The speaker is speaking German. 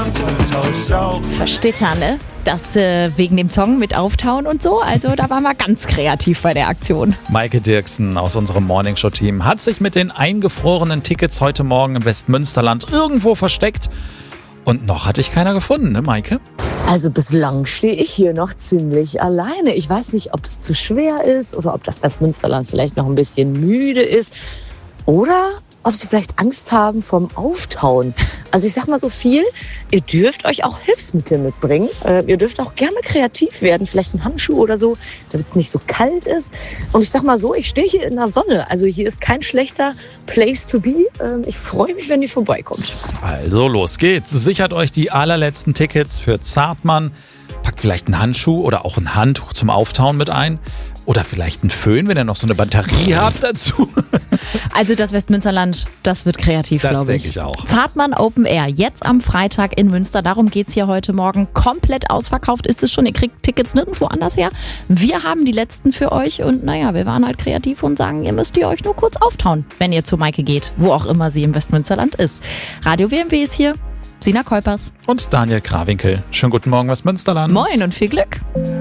Versteht ja, ne? Das wegen dem Song mit Auftauen und so. Also da waren wir ganz kreativ bei der Aktion. Maike Dirksen aus unserem Morningshow-Team hat sich mit den eingefrorenen Tickets heute Morgen im Westmünsterland irgendwo versteckt. Und noch hatte ich keiner gefunden, ne Maike? Also bislang stehe ich hier noch ziemlich alleine. Ich weiß nicht, ob es zu schwer ist oder ob das Westmünsterland vielleicht noch ein bisschen müde ist. Oder ob sie vielleicht Angst haben vom Auftauen. Also ich sag mal so viel, ihr dürft euch auch Hilfsmittel mitbringen. Ihr dürft auch gerne kreativ werden, vielleicht einen Handschuh oder so, damit es nicht so kalt ist. Und ich sag mal so, ich stehe hier in der Sonne. Also hier ist kein schlechter Place to be. Ich freue mich, wenn ihr vorbeikommt. Also los geht's. Sichert euch die allerletzten Tickets für Zartmann. Packt vielleicht einen Handschuh oder auch ein Handtuch zum Auftauen mit ein. Oder vielleicht einen Föhn, wenn ihr noch so eine Batterie habt dazu. Also das Westmünsterland, das wird kreativ, glaube ich. Das denke ich auch. Zartmann Open Air, jetzt am Freitag in Münster. Darum geht's hier heute Morgen. Komplett ausverkauft ist es schon. Ihr kriegt Tickets nirgendwo anders her. Wir haben die letzten für euch. Und naja, wir waren halt kreativ und sagen, ihr müsst euch nur kurz auftauen, wenn ihr zu Maike geht. Wo auch immer sie im Westmünsterland ist. Radio WMW ist hier. Sina Kuipers. Und Daniel Krawinkel. Schönen guten Morgen, Westmünsterland. Moin und viel Glück.